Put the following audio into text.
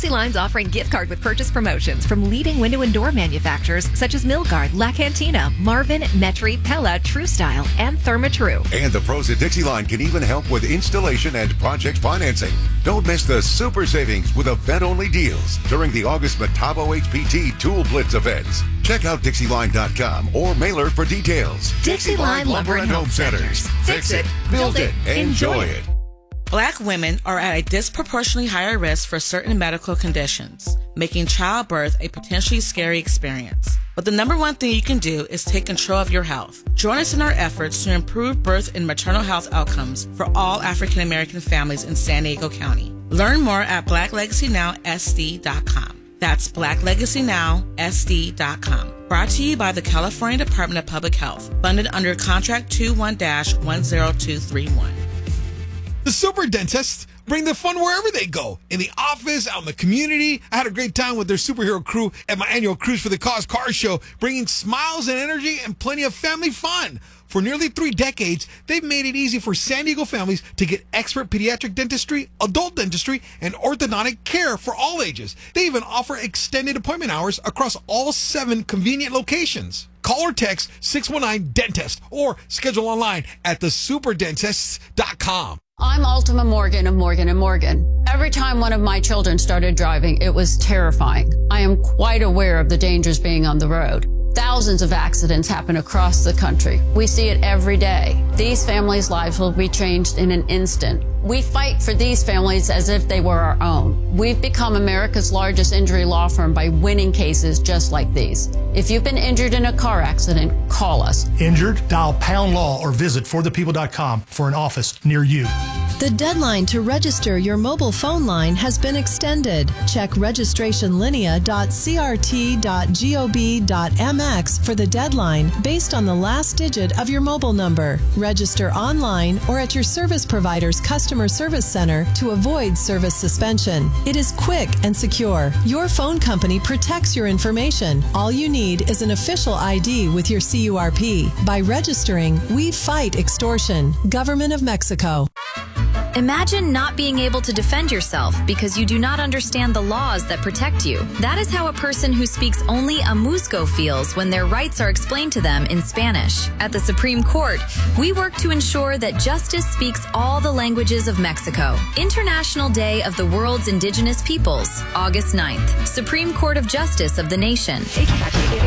Dixie Line's offering gift card with purchase promotions from leading window and door manufacturers such as Milgard, La Cantina, Marvin, Metri, Pella, True Style, and Therma-Tru. And the pros at Dixie Line can even help with installation and project financing. Don't miss the super savings with event-only deals during the August Metabo HPT Tool Blitz events. Check out DixieLine.com or mailer for details. Dixie Line Lumber and Home Centers. Fix it, build it, enjoy it. Black women are at a disproportionately higher risk for certain medical conditions, making childbirth a potentially scary experience. But the number one thing you can do is take control of your health. Join us in our efforts to improve birth and maternal health outcomes for all African American families in San Diego County. Learn more at BlackLegacyNowSD.com. That's BlackLegacyNowSD.com. Brought to you by the California Department of Public Health, funded under Contract 21-10231. The Super Dentists bring the fun wherever they go. In the office, out in the community. I had a great time with their superhero crew at my annual Cruise for the Cause car show, bringing smiles and energy and plenty of family fun. For nearly 3 decades, they've made it easy for San Diego families to get expert pediatric dentistry, adult dentistry, and orthodontic care for all ages. They even offer extended appointment hours across all 7 convenient locations. Call or text 619-DENTIST or schedule online at thesuperdentists.com. I'm Ultima Morgan of Morgan & Morgan. Every time one of my children started driving, it was terrifying. I am quite aware of the dangers being on the road. Thousands of accidents happen across the country. We see it every day. These families' lives will be changed in an instant. We fight for these families as if they were our own. We've become America's largest injury law firm by winning cases just like these. If you've been injured in a car accident, call us. Injured? Dial #law or visit forthepeople.com for an office near you. The deadline to register your mobile phone line has been extended. Check registrationlinea.crt.gov.mx for the deadline based on the last digit of your mobile number. Register online or at your service provider's customer service center to avoid service suspension. It is quick and secure. Your phone company protects your information. All you need is an official ID with your CURP. By registering, we fight extortion. Government of Mexico. Imagine not being able to defend yourself because you do not understand the laws that protect you. That is how a person who speaks only Amuzgo feels when their rights are explained to them in Spanish. At the Supreme Court, we work to ensure that justice speaks all the languages of Mexico. International Day of the World's Indigenous Peoples, August 9th. Supreme Court of Justice of the Nation.